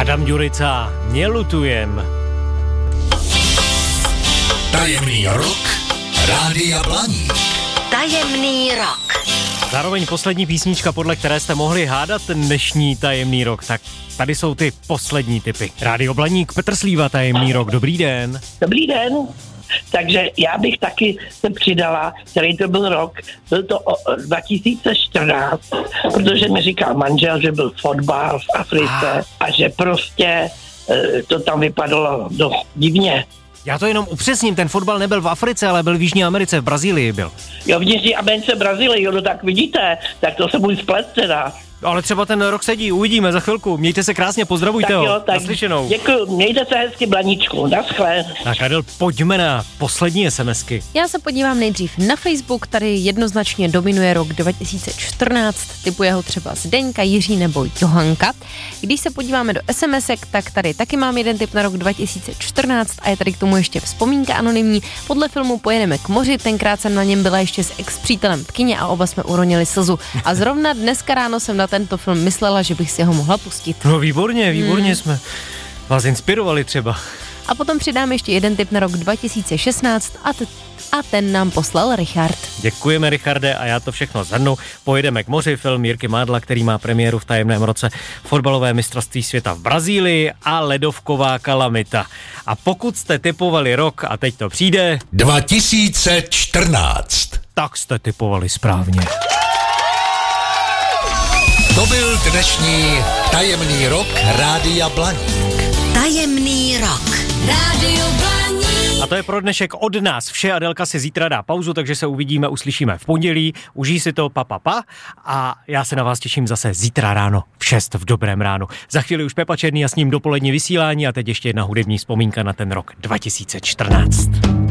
Adam Ďurica, nelutujem. Tajemný rok Rádia Blaník. Tajemný rok. Zároveň poslední písnička, podle které jste mohli hádat ten dnešní tajemný rok. Tak tady jsou ty poslední tipy. Rádio Blaník, Petr Slíva, tajemný rok. Dobrý den. Dobrý den. Takže já bych taky se přidala, který to byl rok, byl to 2014, protože mi říkal manžel, že byl fotbal v Africe a že prostě to tam vypadalo dost divně. Já to jenom upřesním, ten fotbal nebyl v Africe, ale byl v Jižní Americe, v Brazílii byl. Jo, v Jižní Americe, Brazílii, no tak vidíte, tak to se můj splet teda. Ale třeba ten rok sedí, uvidíme za chvilku. Mějte se krásně, pozdravujte ho. Jo, tak naslyšenou. Děkuju, mějte se hezky, Blaníčku, naschle. Tak Adel, pojďme na poslední SMSky. Já se podívám nejdřív na Facebook, tady jednoznačně dominuje rok 2014, typuje ho třeba Zdeňka, Jiří nebo Johanka. Když se podíváme do SMSek, tak tady taky mám jeden tip na rok 2014 a je tady k tomu ještě vzpomínka anonymní. Podle filmu Pojedeme k moři, tenkrát jsem na něm byla ještě s ex-přítelem v kině a oba jsme uronili slzu. A zrovna dneska ráno jsem na tento film myslela, že bych si ho mohla pustit. No výborně jsme vás inspirovali třeba. A potom přidám ještě jeden tip na rok 2016 a ten nám poslal Richard. Děkujeme, Richarde, a já to všechno shrnu. Pojedeme k moři, film Jirky Mádla, který má premiéru v tajemném roce, fotbalové mistrovství světa v Brazílii a ledovková kalamita. A pokud jste tipovali rok, a teď to přijde... 2014. Tak jste tipovali správně. To byl dnešní tajemný rok Rádia Blaník. Tajemný rok. Rádio Blaník. A to je pro dnešek od nás vše. Adelka si zítra dá pauzu, takže se uvidíme, uslyšíme v pondělí. Užij si to, pa. A já se na vás těším zase zítra ráno v 6 v dobrém ránu. Za chvíli už Pepa Černý a s ním dopolední vysílání a teď ještě jedna hudební vzpomínka na ten rok 2014.